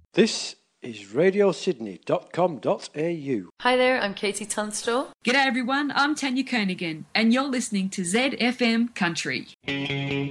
This is radiosydney.com.au. Hi there, I'm Katie Tunstall. G'day everyone, I'm Tanya Koenigan and you're listening to ZFM Country.